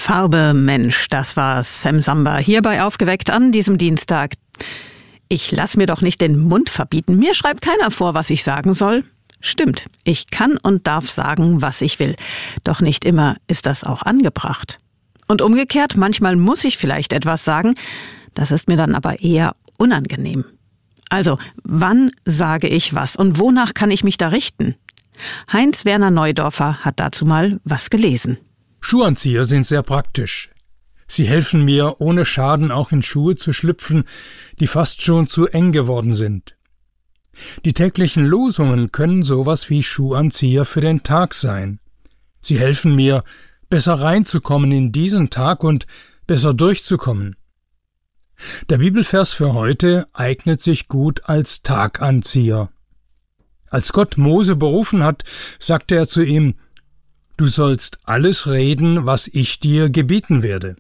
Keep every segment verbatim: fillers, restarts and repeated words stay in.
Farbe Mensch, das war Sam Samba hier bei Aufgeweckt an diesem Dienstag. Ich lass mir doch nicht den Mund verbieten. Mir schreibt keiner vor, was ich sagen soll. Stimmt, ich kann und darf sagen, was ich will. Doch nicht immer ist das auch angebracht. Und umgekehrt, manchmal muss ich vielleicht etwas sagen. Das ist mir dann aber eher unangenehm. Also, wann sage ich was und wonach kann ich mich da richten? Heinz-Werner Neudorfer hat dazu mal was gelesen. Schuhanzieher sind sehr praktisch. Sie helfen mir, ohne Schaden auch in Schuhe zu schlüpfen, die fast schon zu eng geworden sind. Die täglichen Losungen können sowas wie Schuhanzieher für den Tag sein. Sie helfen mir, besser reinzukommen in diesen Tag und besser durchzukommen. Der Bibelvers für heute eignet sich gut als Taganzieher. Als Gott Mose berufen hat, sagte er zu ihm: Du sollst alles reden, was ich dir gebieten werde.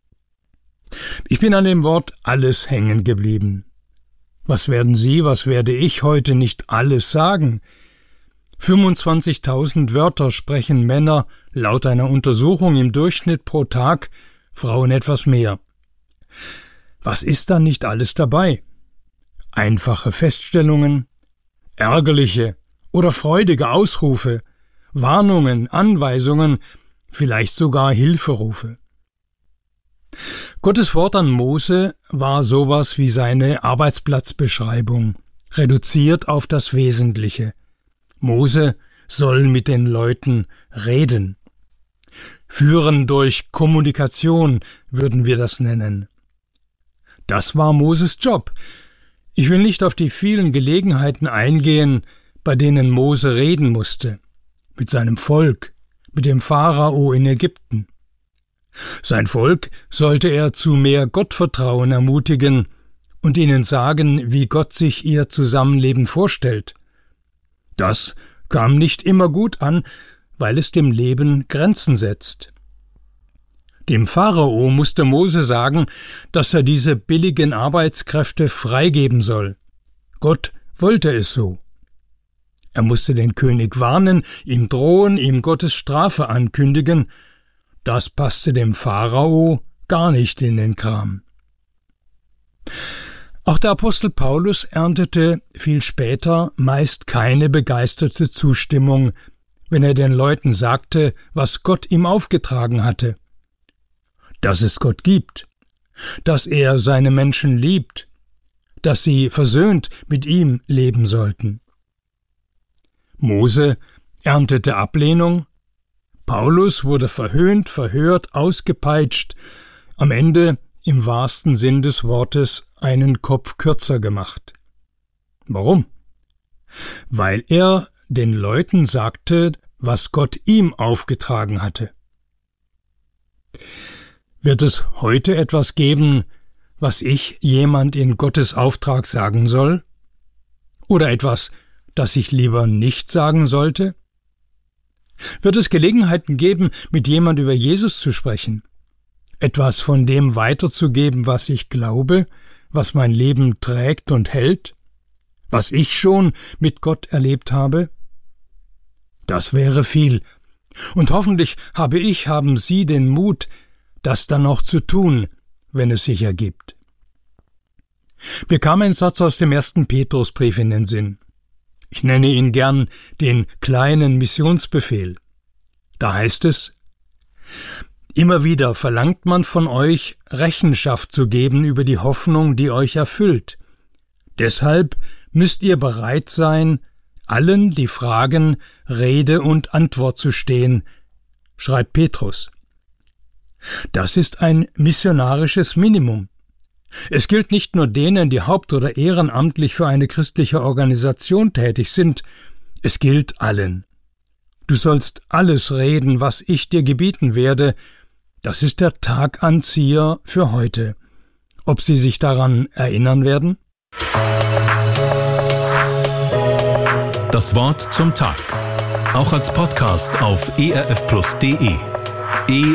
Ich bin an dem Wort alles hängen geblieben. Was werden Sie, was werde ich heute nicht alles sagen? fünfundzwanzigtausend Wörter sprechen Männer laut einer Untersuchung im Durchschnitt pro Tag, Frauen etwas mehr. Was ist dann nicht alles dabei? Einfache Feststellungen, ärgerliche oder freudige Ausrufe, Warnungen, Anweisungen, vielleicht sogar Hilferufe. Gottes Wort an Mose war sowas wie seine Arbeitsplatzbeschreibung, reduziert auf das Wesentliche. Mose soll mit den Leuten reden. Führen durch Kommunikation würden wir das nennen. Das war Moses Job. Ich will nicht auf die vielen Gelegenheiten eingehen, bei denen Mose reden musste. Mit seinem Volk, mit dem Pharao in Ägypten. Sein Volk sollte er zu mehr Gottvertrauen ermutigen und ihnen sagen, wie Gott sich ihr Zusammenleben vorstellt. Das kam nicht immer gut an, weil es dem Leben Grenzen setzt. Dem Pharao musste Mose sagen, dass er diese billigen Arbeitskräfte freigeben soll. Gott wollte es so. Er musste den König warnen, ihm drohen, ihm Gottes Strafe ankündigen. Das passte dem Pharao gar nicht in den Kram. Auch der Apostel Paulus erntete viel später meist keine begeisterte Zustimmung, wenn er den Leuten sagte, was Gott ihm aufgetragen hatte. Dass es Gott gibt, dass er seine Menschen liebt, dass sie versöhnt mit ihm leben sollten. Mose erntete Ablehnung, Paulus wurde verhöhnt, verhört, ausgepeitscht, am Ende im wahrsten Sinn des Wortes einen Kopf kürzer gemacht. Warum? Weil er den Leuten sagte, was Gott ihm aufgetragen hatte. Wird es heute etwas geben, was ich jemand in Gottes Auftrag sagen soll? Oder etwas, das ich lieber nicht sagen sollte? Wird es Gelegenheiten geben, mit jemand über Jesus zu sprechen? Etwas von dem weiterzugeben, was ich glaube, was mein Leben trägt und hält? Was ich schon mit Gott erlebt habe? Das wäre viel. Und hoffentlich habe ich, haben Sie den Mut, das dann noch zu tun, wenn es sich ergibt. Mir kam ein Satz aus dem ersten Petrusbrief in den Sinn. Ich nenne ihn gern den kleinen Missionsbefehl. Da heißt es: Immer wieder verlangt man von euch, Rechenschaft zu geben über die Hoffnung, die euch erfüllt. Deshalb müsst ihr bereit sein, allen, die fragen, Rede und Antwort zu stehen, schreibt Petrus. Das ist ein missionarisches Minimum. Es gilt nicht nur denen, die haupt- oder ehrenamtlich für eine christliche Organisation tätig sind, es gilt allen. Du sollst alles reden, was ich dir gebieten werde. Das ist der Taganzieher für heute. Ob Sie sich daran erinnern werden? Das Wort zum Tag. Auch als Podcast auf e r f plus punkt d e.